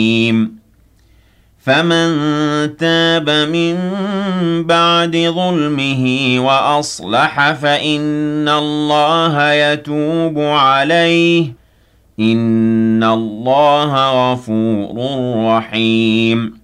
فمن تاب من بعد ظلمه وأصلح فإن الله يتوب عليه إن الله غفور رحيم